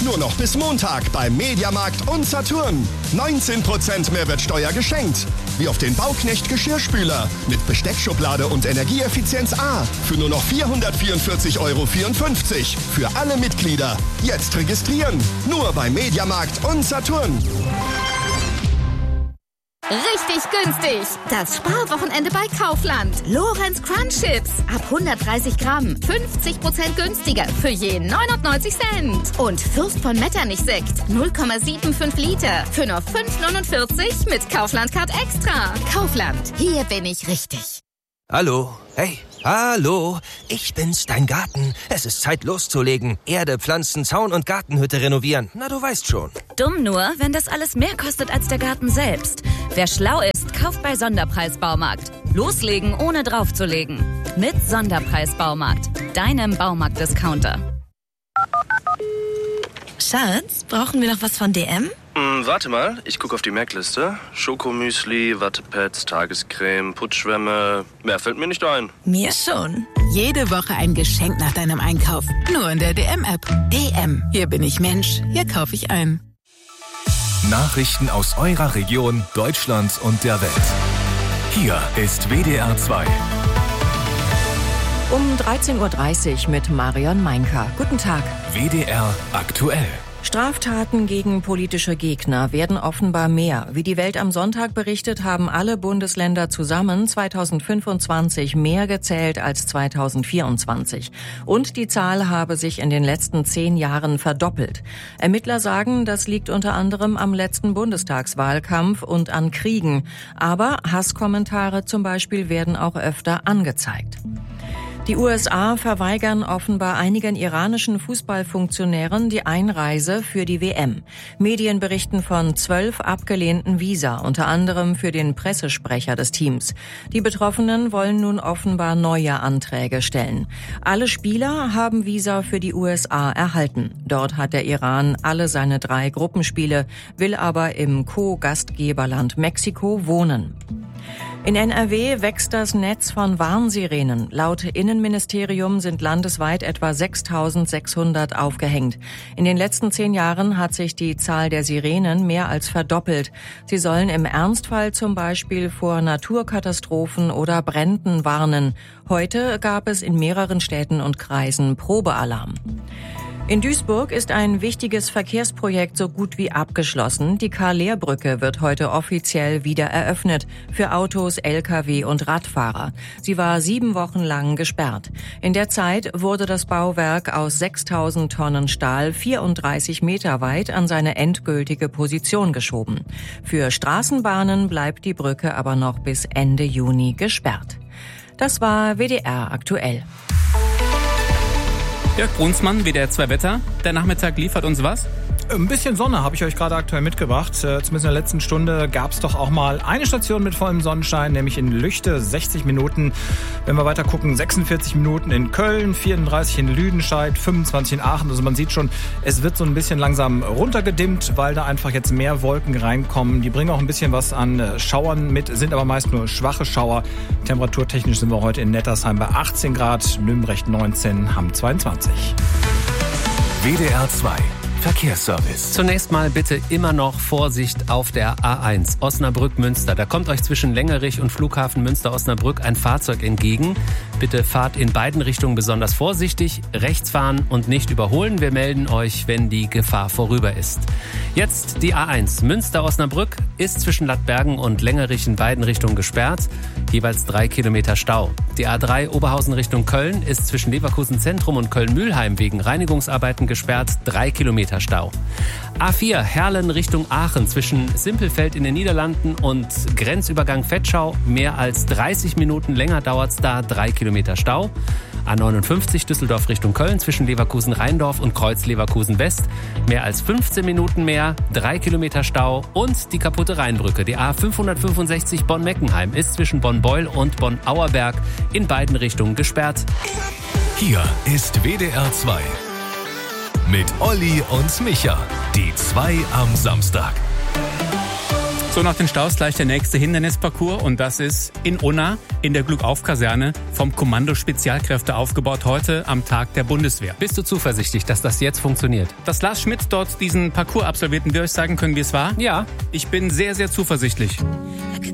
Nur noch bis Montag beim Mediamarkt und Saturn. 19% Mehrwertsteuer geschenkt. Wie auf den Bauknecht Geschirrspüler mit Besteckschublade und Energieeffizienz A für nur noch 444,54 € für alle Mitglieder. Jetzt registrieren. Nur beim Mediamarkt und Saturn. Richtig günstig. Das Sparwochenende bei Kaufland. Lorenz Crunch Chips. Ab 130 Gramm. 50% günstiger für je 99 Cent. Und Fürst von Metternich Sekt. 0,75 Liter. Für nur 5,49 mit Kaufland Card Extra. Kaufland. Hier bin ich richtig. Hallo. Hey. Hallo, ich bin's, dein Garten. Es ist Zeit loszulegen. Erde, Pflanzen, Zaun und Gartenhütte renovieren. Na, du weißt schon. Dumm nur, wenn das alles mehr kostet als der Garten selbst. Wer schlau ist, kauft bei Sonderpreis Baumarkt. Loslegen, ohne draufzulegen. Mit Sonderpreis Baumarkt. Deinem Baumarkt-Discounter. Schatz, brauchen wir noch was von DM? Warte mal, ich gucke auf die Merkliste. Schokomüsli, Wattepads, Tagescreme, Putzschwämme. Mehr fällt mir nicht ein. Mir schon. Jede Woche ein Geschenk nach deinem Einkauf. Nur in der DM-App. DM. Hier bin ich Mensch. Hier kaufe ich ein. Nachrichten aus eurer Region, Deutschland und der Welt. Hier ist WDR 2. Um 13.30 Uhr mit Marion Meinker. Guten Tag. WDR aktuell. Straftaten gegen politische Gegner werden offenbar mehr. Wie die Welt am Sonntag berichtet, haben alle Bundesländer zusammen 2025 mehr gezählt als 2024. Und die Zahl habe sich in den letzten 10 Jahren verdoppelt. Ermittler sagen, das liegt unter anderem am letzten Bundestagswahlkampf und an Kriegen. Aber Hasskommentare zum Beispiel werden auch öfter angezeigt. Die USA verweigern offenbar einigen iranischen Fußballfunktionären die Einreise für die WM. Medien berichten von 12 abgelehnten Visa, unter anderem für den Pressesprecher des Teams. Die Betroffenen wollen nun offenbar neue Anträge stellen. Alle Spieler haben Visa für die USA erhalten. Dort hat der Iran alle seine 3 Gruppenspiele, will aber im Co-Gastgeberland Mexiko wohnen. In NRW wächst das Netz von Warnsirenen. Laut Innenministerium sind landesweit etwa 6.600 aufgehängt. In den letzten 10 Jahren hat sich die Zahl der Sirenen mehr als verdoppelt. Sie sollen im Ernstfall zum Beispiel vor Naturkatastrophen oder Bränden warnen. Heute gab es in mehreren Städten und Kreisen Probealarm. In Duisburg ist ein wichtiges Verkehrsprojekt so gut wie abgeschlossen. Die Karl-Lehr-Brücke wird heute offiziell wieder eröffnet für Autos, Lkw und Radfahrer. Sie war 7 Wochen lang gesperrt. In der Zeit wurde das Bauwerk aus 6.000 Tonnen Stahl 34 Meter weit an seine endgültige Position geschoben. Für Straßenbahnen bleibt die Brücke aber noch bis Ende Juni gesperrt. Das war WDR aktuell. Jörg Brunsmann, WDR 2 Wetter. Der Nachmittag liefert uns was? Ein bisschen Sonne habe ich euch gerade aktuell mitgebracht. Zumindest in der letzten Stunde gab es doch auch mal eine Station mit vollem Sonnenschein, nämlich in Lüchte, 60 Minuten. Wenn wir weiter gucken, 46 Minuten in Köln, 34 in Lüdenscheid, 25 in Aachen. Also man sieht schon, es wird so ein bisschen langsam runtergedimmt, weil da einfach jetzt mehr Wolken reinkommen. Die bringen auch ein bisschen was an Schauern mit, sind aber meist nur schwache Schauer. Temperaturtechnisch sind wir heute in Nettersheim bei 18 Grad, Nürnberg 19, Hamm 22. WDR 2 Verkehrsservice. Zunächst mal bitte immer noch Vorsicht auf der A1 Osnabrück-Münster. Da kommt euch zwischen Längerich und Flughafen Münster-Osnabrück ein Fahrzeug entgegen. Bitte fahrt in beiden Richtungen besonders vorsichtig, rechts fahren und nicht überholen. Wir melden euch, wenn die Gefahr vorüber ist. Jetzt die A1 Münster-Osnabrück ist zwischen Lattbergen und Längerich in beiden Richtungen gesperrt. Jeweils 3 Kilometer Stau. Die A3 Oberhausen Richtung Köln ist zwischen Leverkusen Zentrum und Köln-Mülheim wegen Reinigungsarbeiten gesperrt. 3 Kilometer Stau. A4 Herlen Richtung Aachen zwischen Simpelfeld in den Niederlanden und Grenzübergang Vetschau. Mehr als 30 Minuten länger dauert's da. 3 Kilometer Stau. A59 Düsseldorf Richtung Köln zwischen Leverkusen-Rheindorf und Kreuz-Leverkusen West. Mehr als 15 Minuten mehr, 3 Kilometer Stau und die kaputte Rheinbrücke. Die A565 Bonn-Meckenheim ist zwischen Bonn-Beul und Bonn-Auerberg in beiden Richtungen gesperrt. Hier ist WDR 2 mit Olli und Micha. Die 2 am Samstag. So, nach den Staus gleich der nächste Hindernisparcours und das ist in Unna in der Glückauf-Kaserne vom Kommando Spezialkräfte aufgebaut, heute am Tag der Bundeswehr. Bist du zuversichtlich, dass das jetzt funktioniert? Dass Lars Schmidt dort diesen Parcours absolviert und wir euch sagen können, wie es war? Ja. Ich bin sehr, sehr zuversichtlich.